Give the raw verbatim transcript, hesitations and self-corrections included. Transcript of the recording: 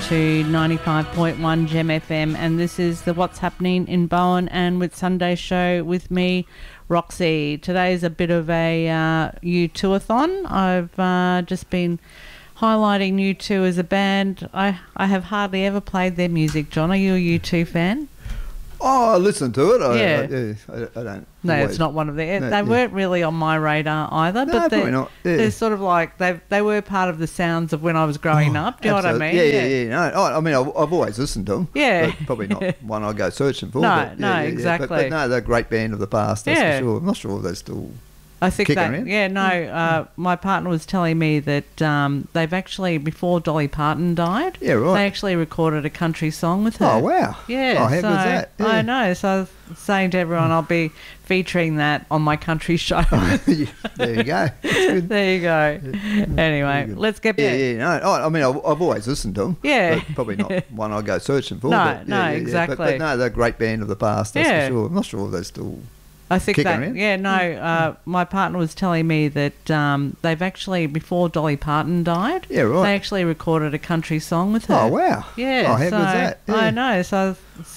to ninety-five point one Gem F M, and this is the What's Happening in Bowen and with Sunday Show with me, Roxy. Today's a bit of a uh, U two-a-thon. I've uh, just been highlighting U two as a band. I, I have hardly ever played their music. John, are you a U two fan? Oh, I listen to it. I, Yeah. I, yeah, I, I don't. No, always- it's not one of their. No, they yeah. weren't really on my radar either, No, but they're, probably not. Yeah. they're sort of like they they were part of the sounds of when I was growing Oh, up. Do you know what I absolutely. mean? Yeah, yeah, yeah. No, I, I mean, I've, I've always listened to them. Yeah. But probably not one I go searching for. No, but no, yeah, yeah, yeah. exactly. But, but no, they're a great band of the past, that's Yeah. for sure. I'm not sure if they're still... I think Kicking that, around? yeah, no, uh, my partner was telling me that um, they've actually, before Dolly Parton died, Yeah, right. they actually recorded a country song with her. Oh, wow. Yeah, Oh, how so good's that? Yeah. I know. So I was saying to everyone, I'll be featuring that on my country show. There you go. That's good. There you go. Anyway, good. let's get Yeah, back. yeah. No, I, I mean, I've, I've always listened to them. Yeah. But probably not one I go searching for. No, but no, yeah, yeah, yeah. exactly. But, but no, they're a great band of the past, that's Yeah. for sure. I'm not sure if they're still... I think Kicking that, around? yeah, no, uh, my partner was telling me that um, they've actually, before Dolly Parton died, Yeah, right. they actually recorded a country song with her. Oh, wow. Yeah, Oh, how so good's that? Yeah. I know. So I was